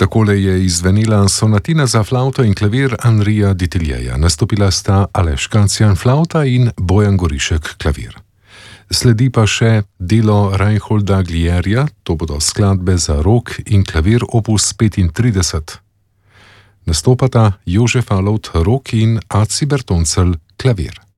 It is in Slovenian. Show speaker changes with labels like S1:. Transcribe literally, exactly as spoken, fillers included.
S1: Takole je izvenela sonatina za flavto in klavir Henrija Diteljeja. Nastopila sta Aleš Kacjan flavta in Bojan Gorišek klavir. Sledi pa še delo Reinholda Glierja, to bodo skladbe za rog in klavir opus petintrideset. Nastopata Jožef Alovt rog in Aci Bertoncelj klavir.